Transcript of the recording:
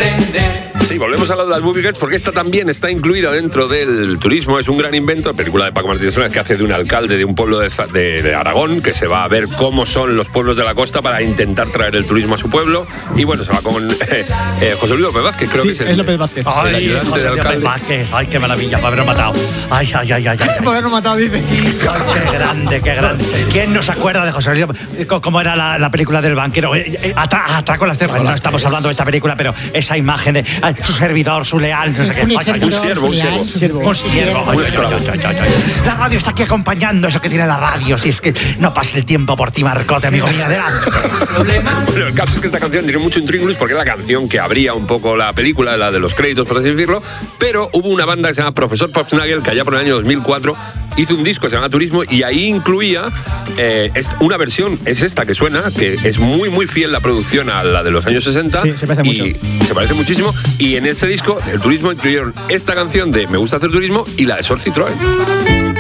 aprender. Sí, volvemos a lo de las Movie Girls porque esta también está incluida dentro del turismo. Es un gran invento, película de Paco Martínez Soler, que hace de un alcalde de un pueblo de Aragón, que se va a ver cómo son los pueblos de la costa para intentar traer el turismo a su pueblo. Y bueno, se va con José Luis López Vázquez, creo que es López Vázquez. Ay, José López Vázquez. Ay, qué maravilla, para habernos matado. Ay. Para habernos matado, dice. Ay, qué grande, qué grande. ¿Quién no se acuerda de José Luis? ¿Cómo era la película del banquero? Atraco las cervezas. No estamos hablando de esta película, pero esa imagen de su servidor, su leal, no sé qué. Un siervo. La radio está aquí acompañando eso que tiene la radio. Si es que no pasa el tiempo por ti, Marcote, amigo mío, adelante. Bueno, el caso es que esta canción tiene mucho intríngulis porque es la canción que abría un poco la película, la de los créditos, por así decirlo, pero hubo una banda que se llama Profesor Popsnagel, que allá por el año 2004 hizo un disco que se llama Turismo, y ahí incluía una versión, es esta que suena, que es muy, muy fiel la producción a la de los años 60. Sí, se parece mucho. Se parece muchísimo, y en este disco, el Turismo, incluyeron esta canción de Me gusta hacer turismo y la de Sol Citroën.